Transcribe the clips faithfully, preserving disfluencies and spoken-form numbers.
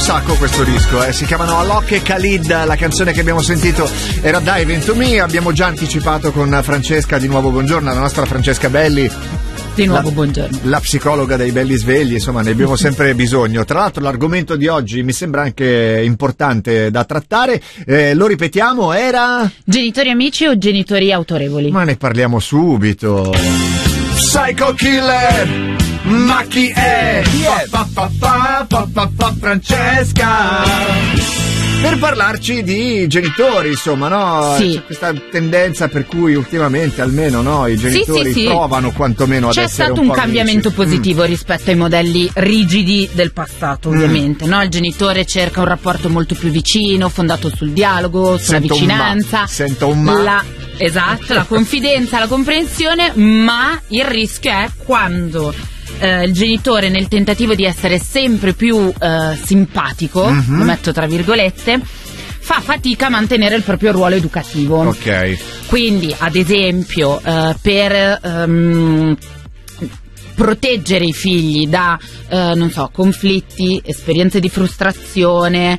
Sacco questo disco, eh. Si chiamano Alok e Khalid, la canzone che abbiamo sentito era Dive Into Me, abbiamo già anticipato con Francesca, di nuovo buongiorno, la nostra Francesca Belli. Di nuovo la, buongiorno. La psicologa dei belli svegli, insomma ne abbiamo sempre bisogno. Tra l'altro l'argomento di oggi mi sembra anche importante da trattare, eh, lo ripetiamo, era... Genitori amici o genitori autorevoli? Ma ne parliamo subito. Psycho Killer! Ma chi è? Chi è? Fa, fa, fa, fa, fa, fa, Francesca! Per parlarci di genitori, insomma, no? Sì. C'è questa tendenza per cui ultimamente almeno no, i genitori sì, sì, provano sì. quantomeno ad C'è essere stato un, un po' cambiamento amici. positivo mm. rispetto ai modelli rigidi del passato, ovviamente, mm. no? Il genitore cerca un rapporto molto più vicino, fondato sul dialogo, sulla Sento vicinanza. Un ma. Sento un ma. La, esatto, la confidenza, la comprensione, ma il rischio è quando Uh, il genitore, nel tentativo di essere sempre più uh, simpatico, mm-hmm. lo metto tra virgolette, fa fatica a mantenere il proprio ruolo educativo. Ok. Quindi, ad esempio, uh, per um, proteggere i figli da, uh, non so, conflitti, esperienze di frustrazione,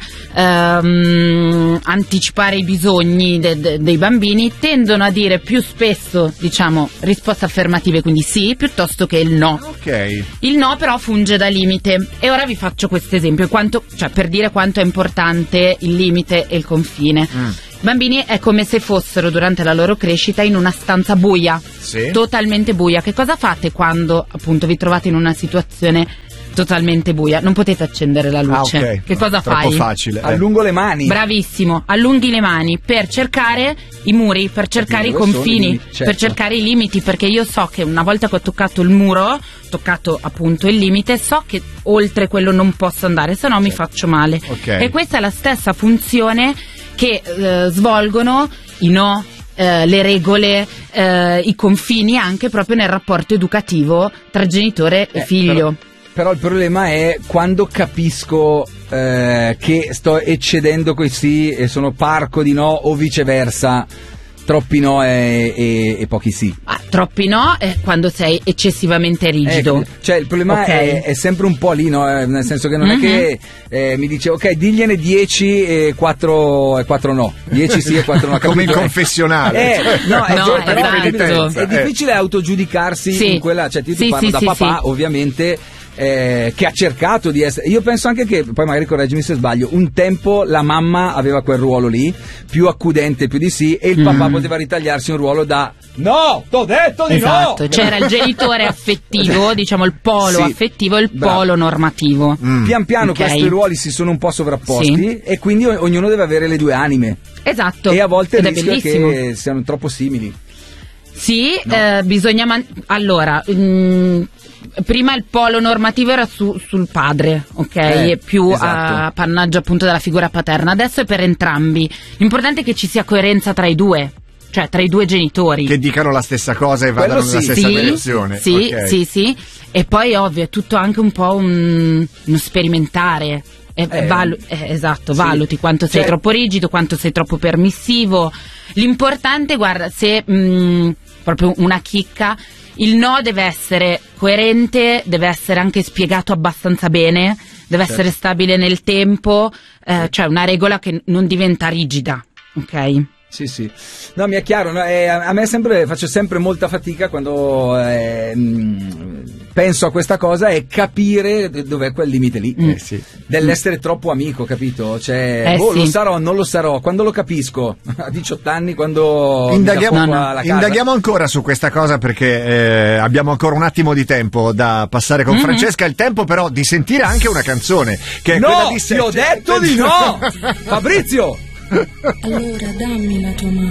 um, anticipare i bisogni de- de- dei bambini, tendono a dire più spesso, diciamo, risposte affermative, quindi sì, piuttosto che il no. Ok. Il no però funge da limite. E ora vi faccio questo esempio, quanto, cioè per dire quanto è importante il limite e il confine. Mm. I bambini è come se fossero durante la loro crescita in una stanza buia, sì. totalmente buia. Che cosa fate quando appunto vi trovate in una situazione totalmente buia? Non potete accendere la luce. Ah, okay. Che cosa Troppo fai? facile. Eh. Allungo le mani. Bravissimo, allunghi le mani per cercare i muri, per cercare i confini, i certo. per cercare i limiti, perché io so che una volta che ho toccato il muro, toccato appunto il limite, so che oltre quello non posso andare, se no certo. mi faccio male. Okay. E questa è la stessa funzione che eh, svolgono i no, eh, le regole, eh, i confini anche proprio nel rapporto educativo tra genitore eh, e figlio. Però, però il problema è quando capisco eh, che sto eccedendo coi sì e sono parco di no, o viceversa. Troppi no e, e, e pochi sì. Ah, troppi no è quando sei eccessivamente rigido. Eh, cioè il problema okay. è, è sempre un po' lì, no? Nel senso che non mm-hmm. è che eh, mi dice ok, digliene dieci e quattro e quattro no. dieci sì e quattro no. Come in confessionale. Eh, no, è, no, però esatto. è difficile eh. autogiudicarsi sì. in quella, cioè ti sì, parlo sì, da sì, papà, sì. ovviamente. Eh, che ha cercato di essere, io penso anche che, poi magari correggimi se sbaglio, un tempo la mamma aveva quel ruolo lì più accudente, più di sì, e il mm. papà poteva ritagliarsi un ruolo da no, t'ho detto di esatto. no, c'era il genitore affettivo, diciamo il polo sì. affettivo e il Bravo. polo normativo. mm. Pian piano okay. questi ruoli si sono un po' sovrapposti sì. e quindi ognuno deve avere le due anime, esatto, e a volte ed il rischio è bellissimo. che siano troppo simili. Sì, no. eh, bisogna man- allora mh, prima il polo normativo era su, sul padre, ok? Eh, più esatto. a appannaggio appunto della figura paterna. Adesso è per entrambi. L'importante è che ci sia coerenza tra i due, cioè tra i due genitori. Che dicano la stessa cosa e vadano sì. nella stessa sì, direzione. Sì, okay. sì, sì. E poi ovvio è tutto anche un po' un, uno sperimentare. E eh, valu- eh, esatto, sì. valuti quanto sei cioè, troppo rigido, quanto sei troppo permissivo. L'importante, guarda, se mh, proprio una chicca, il no deve essere coerente, deve essere anche spiegato abbastanza bene, deve certo. essere stabile nel tempo, eh, cioè una regola che non diventa rigida, ok? Sì, sì. No, mi è chiaro, no? eh, a me sempre faccio sempre molta fatica quando eh, mh, penso a questa cosa e capire dov'è quel limite lì, mm. eh, sì. dell'essere troppo amico, capito? Cioè, eh, boh, sì. lo sarò, non lo sarò, quando lo capisco? A diciotto anni, quando indaghiamo, mi no, no. alla casa. indaghiamo ancora su questa cosa, perché eh, abbiamo ancora un attimo di tempo da passare con mm-hmm. Francesca, il tempo però di sentire anche una canzone che è no, quella di Sette. ti ho detto di no! Fabrizio! Allora dammi la tua mano.